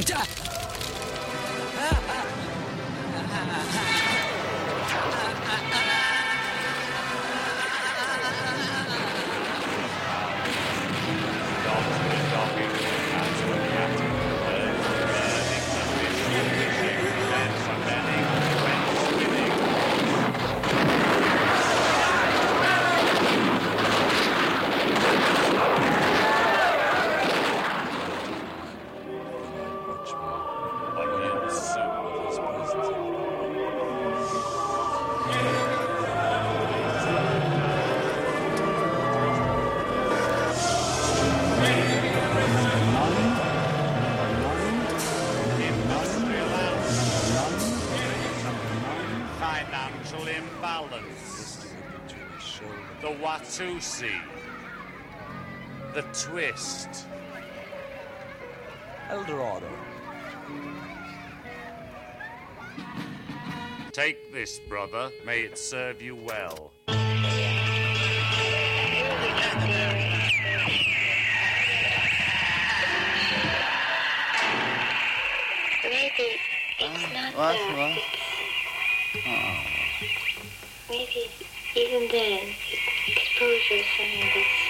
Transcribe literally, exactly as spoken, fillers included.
Financial imbalance. The Watusi. The twist. Eldorado. Take this, brother. May it serve you well. Maybe it's not What? that. What? It's, Oh. maybe even then, exposure is something that's